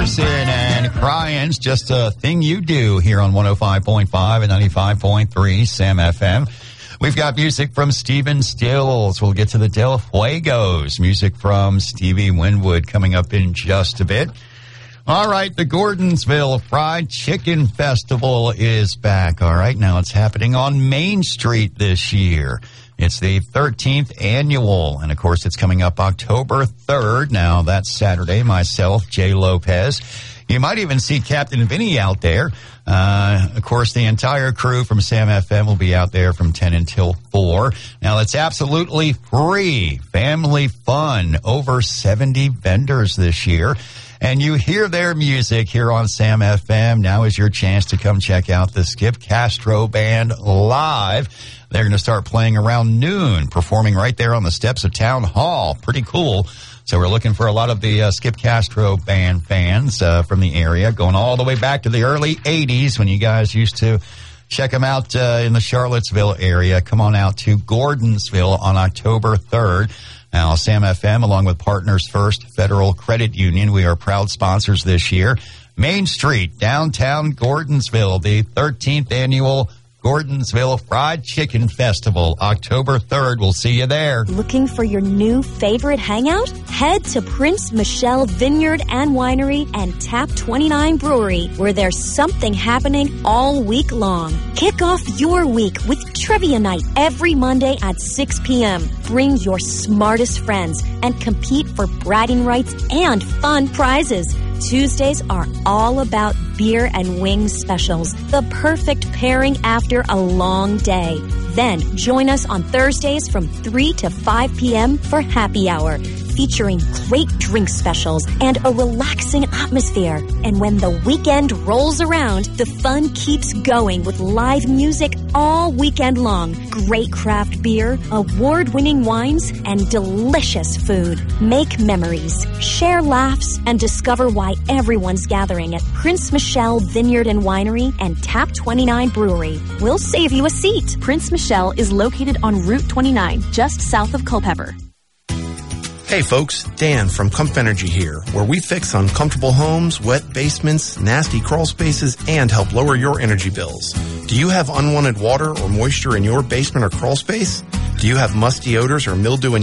Anderson and Crying's Just a Thing You Do here on 105.5 and 95.3 Sam FM. We've got music from Stephen Stills. We'll get to the Del Fuegos. Music from Stevie Winwood coming up in just a bit. All right, the Gordonsville Fried Chicken Festival is back. All right, now it's happening on Main Street this year. It's the 13th annual, and of course it's coming up October 3rd. Now that's Saturday. Myself, Jay Lopez. You might even see Captain Vinny out there. Of course, the entire crew from Sam FM will be out there from 10 until 4. Now, it's absolutely free. Family fun. Over 70 vendors this year. And you hear their music here on Sam FM. Now is your chance to come check out the Skip Castro Band live. They're going to start playing around noon, performing right there on the steps of Town Hall. Pretty cool. So we're looking for a lot of the Skip Castro Band fans from the area, going all the way back to the early 80s when you guys used to check them out in the Charlottesville area. Come on out to Gordonsville on October 3rd. Now, Sam FM, along with Partners First Federal Credit Union, we are proud sponsors this year. Main Street, downtown Gordonsville, the 13th annual Gordonsville Fried Chicken Festival, October 3rd. We'll see you there. Looking for your new favorite hangout? Head to Prince Michelle Vineyard and Winery and Tap 29 Brewery, where there's something happening all week long. Kick off your week with Trivia Night every Monday at 6 p.m. Bring your smartest friends and compete for bragging rights and fun prizes. Tuesdays are all about beer and wings specials, the perfect pairing after a long day. Then join us on Thursdays from 3 to 5 p.m. for happy hour, featuring great drink specials and a relaxing atmosphere. And when the weekend rolls around, the fun keeps going with live music all weekend long. Great craft beer, award-winning wines, and delicious food. Make memories, share laughs, and discover why everyone's gathering at Prince Michelle Vineyard and Winery and Tap 29 Brewery. We'll save you a seat. Prince Michelle is located on Route 29, just south of Culpeper. Hey folks, Dan from Comf Energy here, where we fix uncomfortable homes, wet basements, nasty crawl spaces, and help lower your energy bills. Do you have unwanted water or moisture in your basement or crawl space? Do you have musty odors or mildew in